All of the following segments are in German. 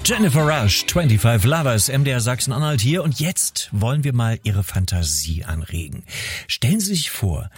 Jennifer Rush, 25 Lovers, MDR Sachsen-Anhalt hier. Und jetzt wollen wir mal Ihre Fantasie anregen. Stellen Sie sich vor,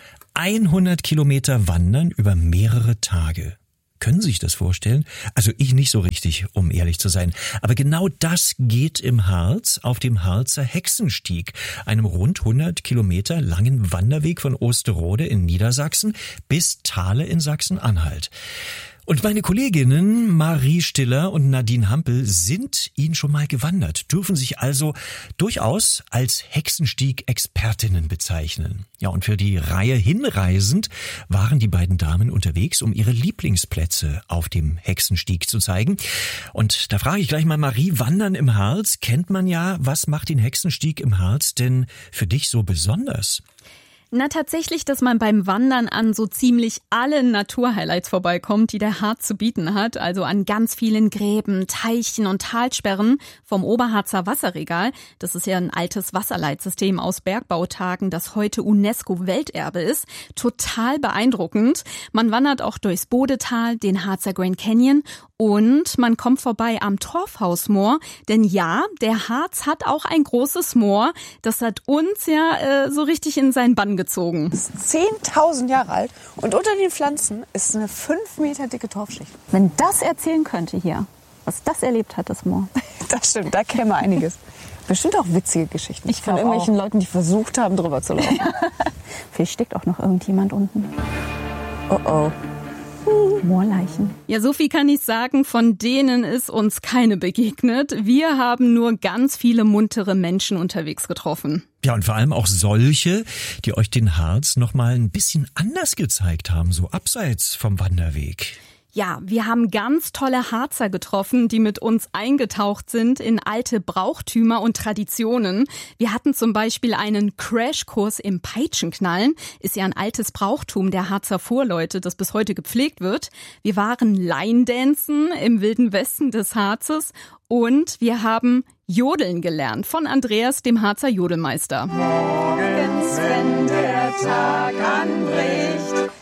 100 Kilometer wandern über mehrere Tage. Können Sie sich das vorstellen? Also ich nicht so richtig, um ehrlich zu sein. Aber genau das geht im Harz auf dem Harzer Hexenstieg, einem rund 100 Kilometer langen Wanderweg von Osterode in Niedersachsen bis Thale in Sachsen-Anhalt. Und meine Kolleginnen Marie Stiller und Nadine Hampel sind ihn schon mal gewandert, dürfen sich also durchaus als Hexenstieg-Expertinnen bezeichnen. Ja, und für die Reihe Hinreisend waren die beiden Damen unterwegs, um ihre Lieblingsplätze auf dem Hexenstieg zu zeigen. Und da frage ich gleich mal Marie, Wandern im Harz kennt man ja. Was macht den Hexenstieg im Harz denn für dich so besonders? Na, tatsächlich, dass man beim Wandern an so ziemlich allen Naturhighlights vorbeikommt, die der Harz zu bieten hat. Also an ganz vielen Gräben, Teichen und Talsperren vom Oberharzer Wasserregal. Das ist ja ein altes Wasserleitsystem aus Bergbautagen, das heute UNESCO-Welterbe ist. Total beeindruckend. Man wandert auch durchs Bodetal, den Harzer Grand Canyon und man kommt vorbei am Torfhausmoor. Denn ja, der Harz hat auch ein großes Moor. Das hat uns ja so richtig in seinen Bann gezogen. Das ist 10.000 Jahre alt und unter den Pflanzen ist eine 5 Meter dicke Torfschicht. Wenn das erzählen könnte hier, was das erlebt hat, das Moor. Das stimmt, da käme einiges. Bestimmt auch witzige Geschichten von irgendwelchen Leuten, die versucht haben, drüber zu laufen. Vielleicht steckt auch noch irgendjemand unten. Oh oh. Moorleichen. Ja, so viel kann ich sagen, von denen ist uns keine begegnet. Wir haben nur ganz viele muntere Menschen unterwegs getroffen. Ja, und vor allem auch solche, die euch den Harz noch mal ein bisschen anders gezeigt haben, so abseits vom Wanderweg. Ja, wir haben ganz tolle Harzer getroffen, die mit uns eingetaucht sind in alte Brauchtümer und Traditionen. Wir hatten zum Beispiel einen Crashkurs im Peitschenknallen. Ist ja ein altes Brauchtum der Harzer Vorleute, das bis heute gepflegt wird. Wir waren Line-Dancen im Wilden Westen des Harzes und wir haben Jodeln gelernt von Andreas, dem Harzer Jodelmeister. Morgens, wenn der Tag anbricht,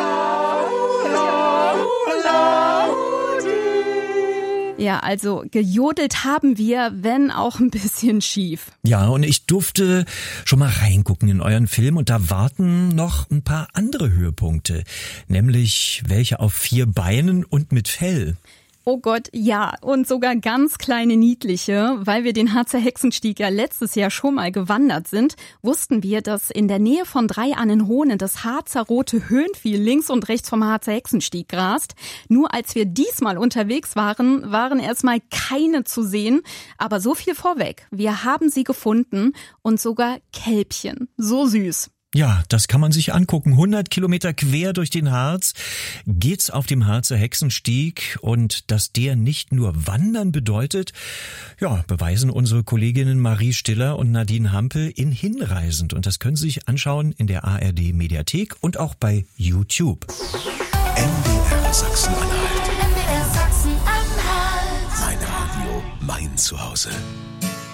Ja, also gejodelt haben wir, wenn auch ein bisschen schief. Ja, und ich durfte schon mal reingucken in euren Film und da warten noch ein paar andere Höhepunkte, nämlich welche auf 4 Beinen und mit Fell. Oh Gott, ja, und sogar ganz kleine niedliche. Weil wir den Harzer Hexenstieg ja letztes Jahr schon mal gewandert sind, wussten wir, dass in der Nähe von Dreiannenhohne das Harzer rote Höhenvieh links und rechts vom Harzer Hexenstieg grast. Nur als wir diesmal unterwegs waren erstmal keine zu sehen. Aber so viel vorweg, wir haben sie gefunden und sogar Kälbchen. So süß. Ja, das kann man sich angucken. 100 Kilometer quer durch den Harz geht's auf dem Harzer Hexenstieg. Und dass der nicht nur Wandern bedeutet, ja, beweisen unsere Kolleginnen Marie Stiller und Nadine Hampel in Hinreisend. Und das können Sie sich anschauen in der ARD Mediathek und auch bei YouTube. MDR Sachsen-Anhalt. MDR Sachsen-Anhalt. Mein Radio, mein Zuhause.